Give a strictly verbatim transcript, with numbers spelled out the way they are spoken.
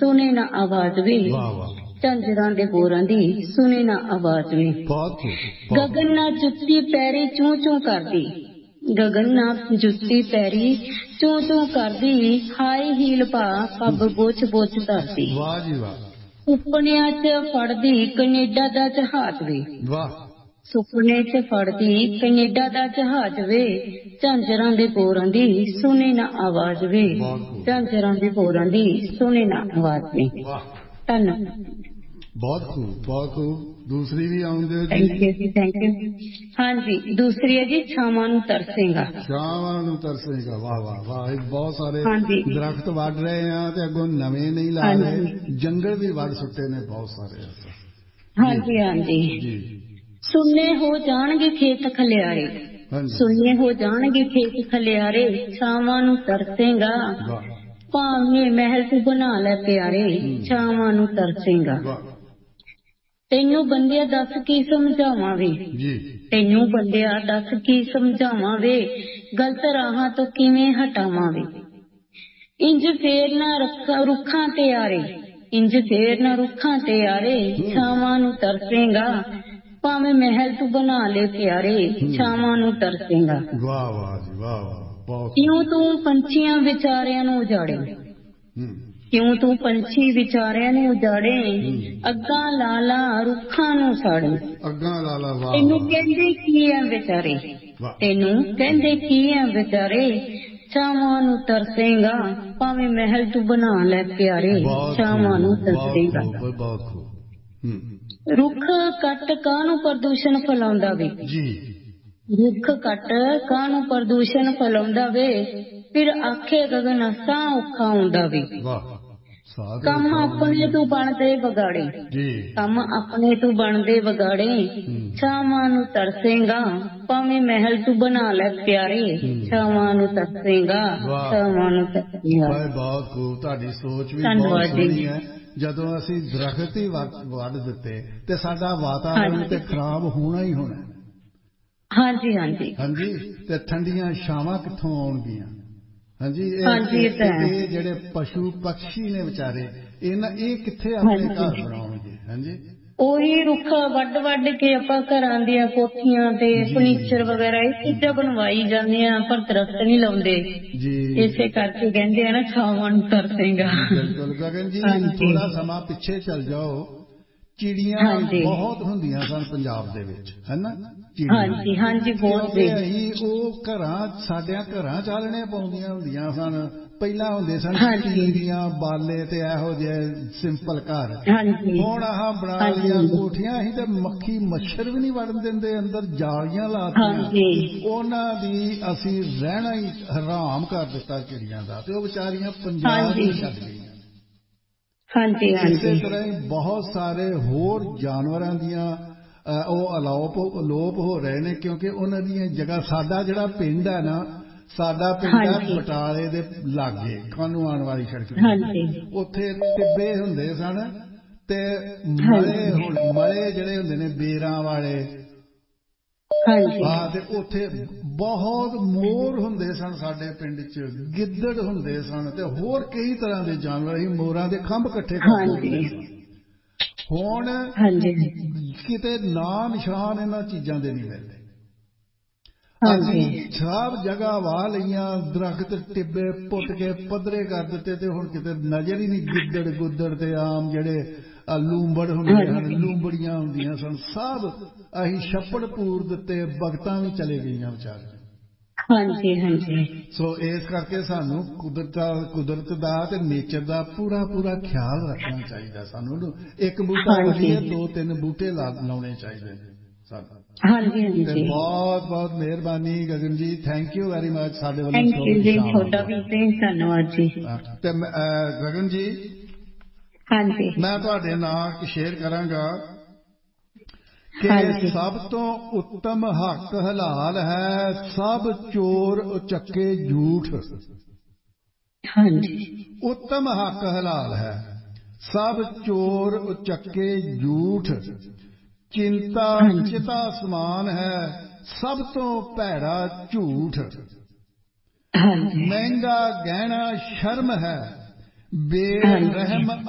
ਸੁਣੇ ਨਾ ਆਵਾਜ਼ ਵੇ, ਵਾਹ ਵਾਹ ਝਾਂਜਰਾਂ ਦੇ ਬੋਰਾਂ ਦੀ ਸੁਣੇ ਨਾ ਆਵਾਜ਼ ਵੇ। ਬਹੁਤ ਖੂਬ ਗਗਨ ਨਾ ਜੁੱਤੀ ਪੈਰੀ ਚੂੰ ਚੂੰ ਕਰਦੀ, ਗਗਨ ਨਾ ਜੁੱਤੀ ਪੈਰੀ ਚੂੰ ਚੂੰ ਕਰਦੀ, ਹਾਈ ਹੀਲ ਪਾ ਪੱਬ ਬੋਚ ਬੋਚ ਧਰਦੀ। ਵਾਹ ਜੀ ਵਾਹ ਸੁਪਨਿਆਂ ਚ ਫੜਦੀ ਕੈਨੇਡਾ ਦਾ ਜਹਾਜ਼ ਵੇ, ਵਾਹ ਸੁਪਨੇ ਚ ਫੜਦੀ ਕੈਨੇਡਾ ਦਾ ਜਹਾਜ਼ ਵੇ, ਝਾਂਜਰਾਂ ਦੇ ਬੋਰਾਂ ਦੀ ਸੁਣੇ ਨਾ ਆਵਾਜ਼ ਵੇ, ਝਾਂਜਰਾਂ ਦੇ ਬੋਰਾਂ ਦੀ ਸੁਣੇ ਨਾ ਆਵਾਜ਼ ਵੇ। ਵਾਹ ਧੰਨਵਾਦ। ਬਹੁਤ ਖੂਬ ਬਹੁਤ ਖੂਬ। ਦੂਸਰੀ ਵੀ ਆਉਂਦੇ ਥੈਂਕ ਯੂ ਜੀ, ਥੈਂਕ ਯੂ। ਹਾਂਜੀ, ਦੂਸਰੀ ਹੈ ਜੀ ਛਾਵਾਂ ਨੂੰ ਤਰਸੇਗਾ। ਛਾਵਾਂ ਨੂੰ ਤਰਸੇਗਾ, ਵਾਹ ਵਾਹ ਵਾਹ। ਬਹੁਤ ਸਾਰੇ ਹਾਂਜੀ ਦਰਖਤ ਵੱਢ ਰਹੇ ਆ ਤੇ ਅੱਗੋਂ ਨਵੇਂ ਨਹੀਂ ਲਾ ਰਹੇ, ਜੰਗਲ ਵੀ ਵੱਢ ਸੁੱਟੇ ਨੇ ਬਹੁਤ ਸਾਰੇ। ਹਾਂਜੀ ਹਾਂਜੀ ਜੀ। ਸੁੰਨੇ ਹੋ ਜਾਣਗੇ ਖੇਤ ਖਲਿਆਰੇ, ਸੁੰਨੇ ਹੋ ਜਾਣਗੇ ਖੇਤ ਖਲਿਆਰੇ, ਛਾਵਾਂ ਨੂੰ ਤਰਸੇਗਾ ਭਾਵੇਂ ਮਹਿਲ ਤੂੰ ਬਣਾ ਲੈ ਪਿਆਰੇ, ਛਾਵਾਂ ਨੂੰ ਤਰਸੇਗਾ। ਤੈਨੂੰ ਬੰਦਿਆ ਦੱਸ ਕੀ ਸਮਝਾਵਾਂ ਵੇ, ਤੈਨੂੰ ਬੰਦਿਆ ਦੱਸ ਕੀ ਸਮਝਾਵਾਂ ਵੇ, ਗਲਤ ਰਾਹਾਂ ਤੋਂ ਕਿਵੇਂ ਹਟਾਵਾਂ ਵੇ। ਇੰਜ ਫੇਰ ਨਾ ਰੱਖਾਂ ਰੁੱਖਾਂ ਤੇ ਆਰੇ, ਇੰਜ ਫੇਰ ਨਾ ਰੁੱਖਾਂ ਤੇ ਆਰੇ, ਛਾਵਾਂ ਨੂੰ ਤਰਸੇਗਾ ਭਾਵੇਂ ਮਹਿਲ ਤੂੰ ਬਣਾ ਲੈ ਪਿਆਰੇ, ਛਾਵਾਂ ਨੂੰ ਤਰਸੇਗਾ। ਵਾਹ ਵਾਹ ਜੀ ਵਾਹ ਵਾਹ। ਕਿਉਂ ਤੂੰ ਪੰਛੀਆਂ ਵਿਚਾਰਿਆਂ ਨੂੰ ਉਜਾੜੇ, ਕਿਉਂ ਤੂੰ ਪੰਛੀ ਵਿਚਾਰਿਆਂ ਨੂੰ ਉਜਾੜੇ, ਅੱਗਾਂ ਲਾ ਲਾ ਰੁੱਖਾਂ ਨੂੰ ਸਾੜੇ, ਅੱਗਾਂ ਲਾ ਲਾ। ਵਾਹ ਤੈਨੂੰ ਕਹਿੰਦੇ ਕੀ ਐ ਵਿਚਾਰੇ, ਤੈਨੂੰ ਕਹਿੰਦੇ ਕੀ ਐ ਵਿਚਾਰੇ, ਛਾਵਾਂ ਨੂੰ ਤਰਸੇਗਾ ਭਾਵੇਂ ਮਹਿਲ ਤੂੰ ਬਣਾ ਲੈ ਪਿਆਰੇ, ਛਾਵਾਂ ਨੂੰ ਤਰਸੇਗਾ। ਬਹੁਤ ਖੂਬ। ਰੁੱਖ ਕੱਟ ਕਾਹਨੂੰ ਪ੍ਰਦੂਸ਼ਣ ਫੈਲਾਉਂਦਾ ਵੇ, ਰੁੱਖ ਕੱਟ ਕਾਹਨੂੰ ਪ੍ਰਦੂਸ਼ਣ ਫੈਲਾਉਂਦਾ ਵੇ, ਫਿਰ ਆਖੇ ਗਗਨ ਸਾਹ ਔਖਾ ਆਉਂਦਾ ਵੇ। ਕੰਮ ਆਪਣੇ ਤੂੰ ਬਣਦੇ ਵਿਗਾੜੇ, ਕੰਮ ਆਪਣੇ ਤੂੰ ਬਣਦੇ ਵਿਗਾੜੇ, ਛਾਵਾਂ ਨੂੰ ਤਰਸੇਗਾ ਭਾਵੇਂ ਮਹਿਲ ਤੂੰ ਬਣਾ ਲੈ ਪਿਆਰੇ, ਛਾਵਾਂ ਨੂੰ ਤਰਸੇਗਾ, ਛਾਵਾਂ ਨੂੰ ਤਰਸੇਗਾ। ਬਹੁਤ ਖੂਬ। ਤੁਹਾਡੀ ਸੋਚ ਵੀ ਬਹੁਤ ਸੋਹਣੀ ਹੈ। ਜਦੋਂ ਅਸੀਂ ਦਰਖਤ ਹੀ ਵੱਢ ਦਿੱਤੇ ਤੇ ਸਾਡਾ ਵਾਤਾਵਰਨ ਤੇ ਖਰਾਬ ਹੋਣਾ ਹੀ ਹੋਣਾ। ਹਾਂਜੀ ਹਾਂਜੀ ਹਾਂਜੀ। ਤੇ ਠੰਡੀਆਂ ਛਾਵਾਂ ਕਿੱਥੋਂ ਆਉਣਗੀਆਂ। ਹਾਂਜੀ ਇਹ ਜਿਹੜੇ ਪਸ਼ੂ ਪਕਸ਼ੀ ਨੇ ਵਿਚਾਰੇ, ਇਹਨਾਂ ਇਹ ਕਿੱਥੇ ਆਪਣੇ ਘਰ ਬਣਾਉਣਗੇ। ਹਾਂਜੀ ਉਹੀ ਰੁੱਖ ਵੱਢ ਵੱਢ ਕੇ ਆਪਾਂ ਘਰਾਂ ਦੀਆਂ ਕੋਠੀਆਂ ਤੇ ਫਰਨੀਚਰ ਵਗੈਰਾ ਇਹ ਚੀਜ਼ਾਂ ਬਣਵਾਈ ਜਾਂਦੇ ਆ, ਪਰ ਦਰਖਤ ਨਹੀਂ ਲਾਉਂਦੇ। ਇਸੇ ਕਰਕੇ ਕਹਿੰਦੇ ਆ ਨਾ ਛਾਵਾਂ ਨੂੰ ਤਰਸੇਗਾ। ਬਿਲਕੁਲ ਗਗਨ ਜੀ, ਥੋੜਾ ਸਮਾਂ ਪਿੱਛੇ ਚੱਲ ਜਾਓ, ਚਿੜੀਆਂ ਬਹੁਤ ਹੁੰਦੀਆਂ ਸਨ ਪੰਜਾਬ ਦੇ ਵਿੱਚ, ਹੈ ਨਾ। ਹਾਂਜੀ ਹਾਂਜੀ ਬਹੁਤ ਅਸੀਂ ਉਹ ਘਰਾਂ ਸਾਡਿਆਂ ਘਰਾਂ ਚਾਲਣੇ ਪਾਉਂਦੀਆਂ ਹੁੰਦੀਆਂ ਸਨ। ਪਹਿਲਾਂ ਹੁੰਦੇ ਸਨ ਤੀਵੀਆਂ ਬਾਲੇ ਤੇ ਇਹੋ ਜਿਹੇ ਸਿੰਪਲ ਘਰ। ਹੁਣ ਆਹ ਬਣਾ ਲਈਆਂ ਕੋਠੀਆਂ, ਅਸੀਂ ਤੇ ਮੱਖੀ ਮੱਛਰ ਵੀ ਨਹੀਂ ਵੜਨ ਦਿੰਦੇ ਅੰਦਰ, ਜਾਲੀਆਂ ਲਾਤੀਆਂ ਉਹਨਾਂ ਦੀ। ਅਸੀਂ ਰਹਿਣਾ ਹੀ ਹਰਾਮ ਕਰ ਦਿੱਤਾ ਚਿੜੀਆਂ ਦਾ, ਤੇ ਉਹ ਵਿਚਾਰੀਆਂ ਪੰਜਾਬ ਹੀ ਛੱਡ ਗਈਆਂ। ਹਾਂਜੀ ਇਸੇ ਤਰ੍ਹਾਂ ਹੀ ਬਹੁਤ ਸਾਰੇ ਹੋਰ ਜਾਨਵਰਾਂ ਦੀਆਂ ਉਹ ਅਲੋਪ ਅਲੋਪ ਹੋ ਰਹੇ ਨੇ, ਕਿਉਂਕਿ ਉਹਨਾਂ ਦੀਆਂ ਜਗ੍ਹਾ। ਸਾਡਾ ਜਿਹੜਾ ਪਿੰਡ ਹੈ ਨਾ, ਸਾਡਾ ਪਿੰਡ ਹੈ ਬਟਾਲੇ ਦੇ ਲਾਗੇ, ਕਾਨੂੰ ਆਉਣ ਵਾਲੀ ਸੜਕ ਤੇ, ਉੱਥੇ ਟਿੱਬੇ ਹੁੰਦੇ ਸਨ ਤੇ ਮਲੇ, ਹੁਣ ਮਲੇ ਜਿਹੜੇ ਹੁੰਦੇ ਨੇ ਬੇਰਾਂ ਵਾਲੇ, ਹਾਂ, ਤੇ ਉੱਥੇ ਬਹੁਤ ਮੋਰ ਹੁੰਦੇ ਸਨ ਸਾਡੇ ਪਿੰਡ ਚ, ਗਿੱਦੜ ਹੁੰਦੇ ਸਨ ਤੇ ਹੋਰ ਕਈ ਤਰ੍ਹਾਂ ਦੇ ਜਾਨਵਰ। ਅਸੀਂ ਮੋਰਾਂ ਦੇ ਖੰਭ ਇਕੱਠੇ ਕਰਦੇ ਹੁੰਦੇ ਸਨ। ਹੁਣ ਕਿਤੇ ਨਾਂ ਨਿਸ਼ਾਨ ਇਹਨਾਂ ਚੀਜ਼ਾਂ ਦੇ ਨਹੀਂ ਮਿਲਦੇ। ਅਸੀਂ ਸਭ ਜਗ੍ਹਾ ਵਾਹ ਲਈਆਂ, ਦਰਖਤ ਟਿੱਬੇ ਪੁੱਟ ਕੇ ਪੱਧਰੇ ਕਰ ਦਿੱਤੇ, ਤੇ ਹੁਣ ਕਿਤੇ ਨਜ਼ਰ ਹੀ ਨਹੀਂ। ਗਿੱਦੜ ਗੁੱਦੜ ਤੇ ਆਮ ਜਿਹੜੇ ਲੂੰਬੜ ਹੁੰਦੇ ਹਨ, ਲੂੰਬੜੀਆਂ ਹੁੰਦੀਆਂ ਸਨ, ਸਭ ਅਸੀਂ ਛੱਪੜ ਪੂਰ ਦਿੱਤੇ, ਬਗਤਾਂ ਵੀ ਚਲੇ ਗਈਆਂ ਵਿਚਾਰੀਆਂ। ਹਾਂਜੀ ਹਾਂਜੀ। ਸੋ ਇਸ ਕਰਕੇ ਸਾਨੂੰ ਕੁਦਰਤ ਦਾ ਕੁਦਰਤ ਦਾ ਤੇ ਨੇਚਰ ਦਾ ਪੂਰਾ ਪੂਰਾ ਖਿਆਲ ਰੱਖਣਾ ਚਾਹੀਦਾ। ਸਾਨੂੰ ਇੱਕ ਬੂਟਾ ਲਾਈਏ, ਦੋ ਤਿੰਨ ਬੂਟੇ ਲਾਉਣੇ ਚਾਹੀਦੇ ਸਾਨੂੰ। ਹਾਂਜੀ ਹਾਂਜੀ। ਬਹੁਤ ਬਹੁਤ ਮਿਹਰਬਾਨੀ ਗਗਨ ਜੀ, ਥੈਂਕ ਯੂ ਵੈਰੀ ਮਚ। ਸਾਡੇ ਵੱਲੋਂ ਤੁਹਾਡਾ ਵੀ ਧੰਨਵਾਦ ਜੀ। ਤੇ ਗਗਨ ਜੀ, ਹਾਂਜੀ, ਮੈਂ ਤੁਹਾਡੇ ਨਾਲ ਸ਼ੇਅਰ ਕਰਾਂਗਾ ਕਿ ਸਭ ਤੋਂ ਉੱਤਮ ਹੱਕ ਹਲਾਲ ਹੈ, ਸਭ ਚੋਰ ਉਚੱਕੇ ਝੂਠ। ਹਾਂਜੀ, ਉੱਤਮ ਹੱਕ ਹਲਾਲ ਹੈ, ਸਭ ਚੋਰ ਉਚੱਕੇ ਝੂਠ। ਚਿੰਤਾ ਚਿਤਾ ਸਮਾਨ ਹੈ, ਸਭ ਤੋਂ ਭੈੜਾ ਝੂਠ। ਮਹਿੰਗਾ ਗਹਿਣਾ ਸ਼ਰਮ ਹੈ, ਬੇਰਹਿਮ